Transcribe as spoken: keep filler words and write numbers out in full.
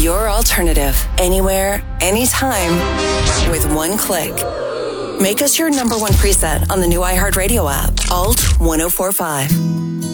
your alternative. Anywhere, anytime, with one click. Make us your number one preset on the new iHeartRadio app. Alt ten forty-five.